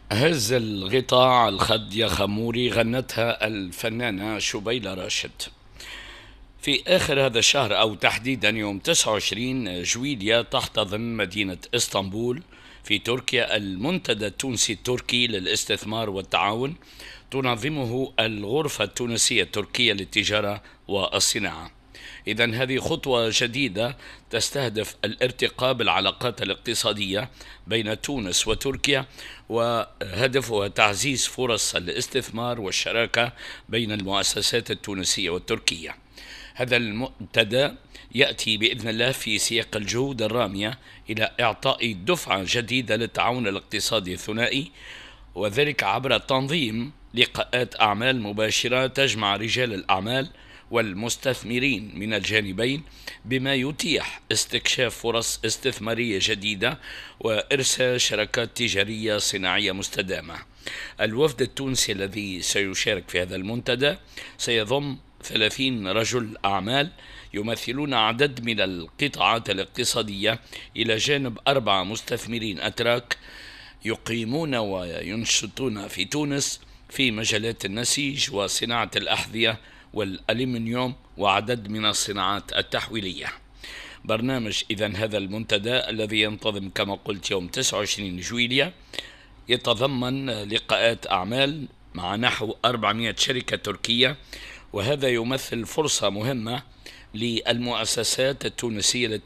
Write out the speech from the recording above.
هز الغطاء على الخد يا خموري، غنتها الفنانة شبيلة راشد في آخر هذا الشهر، أو تحديدا يوم 29 جويليا، تحتضن مدينة إسطنبول في تركيا المنتدى التونسي التركي للاستثمار والتعاون، تنظمه الغرفة التونسية التركية للتجارة والصناعة. إذن هذه خطوة جديدة تستهدف الارتقاء بالعلاقات الاقتصادية بين تونس وتركيا، وهدفها تعزيز فرص الاستثمار والشراكة بين المؤسسات التونسية والتركية. هذا المنتدى يأتي بإذن الله في سياق الجهود الرامية إلى إعطاء دفعة جديدة للتعاون الاقتصادي الثنائي، وذلك عبر تنظيم لقاءات أعمال مباشرة تجمع رجال الأعمال والمستثمرين من الجانبين، بما يتيح استكشاف فرص استثمارية جديدة وإرساء شراكات تجارية صناعية مستدامة. الوفد التونسي الذي سيشارك في هذا المنتدى سيضم 30 رجل أعمال يمثلون عدد من القطاعات الاقتصادية، إلى جانب 4 مستثمرين أتراك يقيمون وينشطون في تونس في مجالات النسيج وصناعة الأحذية والألمنيوم وعدد من الصناعات التحويلية. برنامج إذن هذا المنتدى الذي ينتظم كما قلت يوم 29 جويليا يتضمن لقاءات أعمال مع نحو 400 شركة تركية، وهذا يمثل فرصة مهمة للمؤسسات التونسية